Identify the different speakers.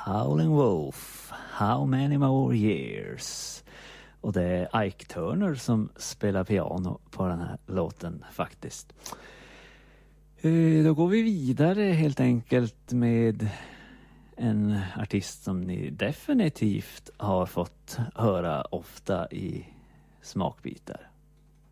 Speaker 1: Howling Wolf, How Many More Years. Och det är Ike Turner som spelar piano på den här låten faktiskt. Då går vi vidare helt enkelt med en artist som ni definitivt har fått höra ofta i smakbitar.